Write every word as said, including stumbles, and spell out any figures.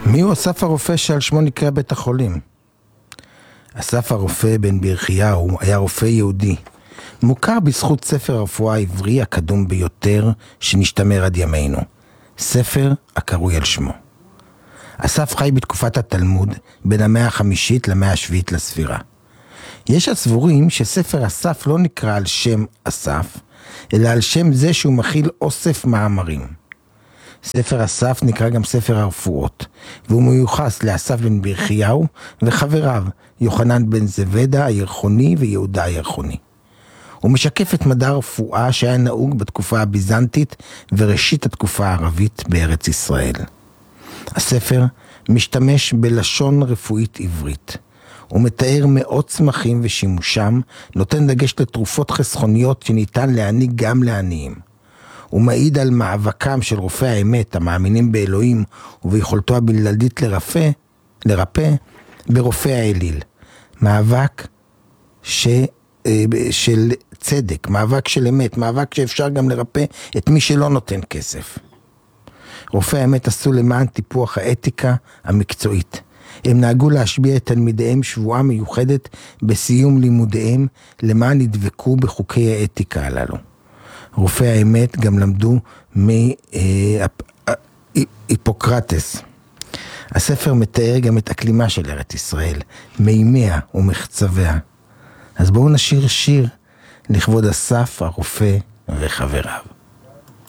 מי הוא אסף הרופא שעל שמו נקרא בית החולים? אסף הרופא בן ברכיהו היה רופא יהודי, מוכר בזכות ספר הרפואה העברי הקדום ביותר שנשתמר עד ימינו, ספר הקרוי על שמו. אסף חי בתקופת התלמוד בין המאה החמישית למאה השביעית לספירה. יש הסבורים שספר אסף לא נקרא על שם אסף, אלא על שם זה שהוא מכיל אוסף מאמרים. ספר אסף נקרא גם ספר הרפואות, והוא מיוחס לאסף בן ברכיהו וחבריו, יוחנן בן זבדה הירחוני ויהודה הירחוני. הוא משקף את מדע הרפואה שהיה נהוג בתקופה הביזנטית וראשית התקופה הערבית בארץ ישראל. הספר משתמש בלשון רפואית עברית. הוא מתאר מאות צמחים ושימושם, נותן דגש לתרופות חסכוניות שניתן להעניק גם לעניים. הוא מעיד על מאבקם של רופאי האמת המאמינים באלוהים וביכולתו הבלעדית לרפא, לרפא ברופאי האליל. מאבק ש, של צדק, מאבק של אמת, מאבק שאפשר גם לרפא את מי שלא נותן כסף. רופאי האמת עשו למען טיפוח האתיקה המקצועית. הם נהגו להשביע את תלמידיהם שבועה מיוחדת בסיום לימודיהם למען ידבקו בחוקי האתיקה הללו. רופאי האמת גם למדו מהיפוקרטס. הספר מתאר גם את אקלימה של ארץ ישראל, מימיה ומחצביה. אז בואו נשיר שיר לכבוד אסף הרופא וחבריו.